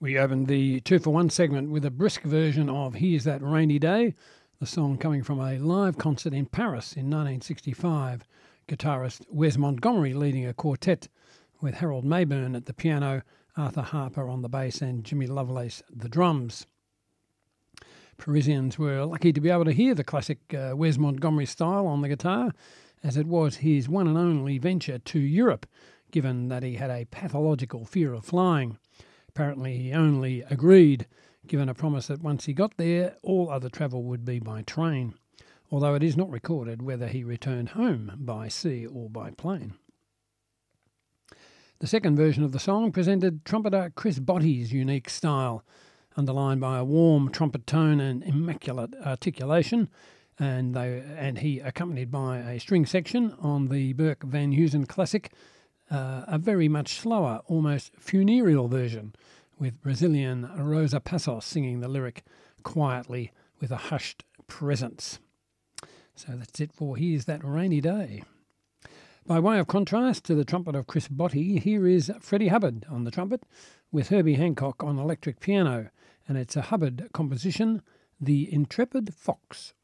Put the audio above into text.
We opened the 2-for-1 segment with a brisk version of Here's That Rainy Day, the song coming from a live concert in Paris in 1965. Guitarist Wes Montgomery leading a quartet with Harold Mayburn at the piano, Arthur Harper on the bass and Jimmy Lovelace the drums. Parisians were lucky to be able to hear the classic Wes Montgomery style on the guitar, as it was his one and only venture to Europe, given that he had a pathological fear of flying. Apparently he only agreed, given a promise that once he got there, all other travel would be by train, although it is not recorded whether he returned home by sea or by plane. The second version of the song presented trumpeter Chris Botti's unique style, underlined by a warm trumpet tone and immaculate articulation, and he accompanied by a string section on the Burke Van Heusen classic, a very much slower, almost funereal version, with Brazilian Rosa Passos singing the lyric quietly with a hushed presence. So that's it for Here's That Rainy Day. By way of contrast to the trumpet of Chris Botti, here is Freddie Hubbard on the trumpet with Herbie Hancock on electric piano, and it's a Hubbard composition, The Intrepid Fox.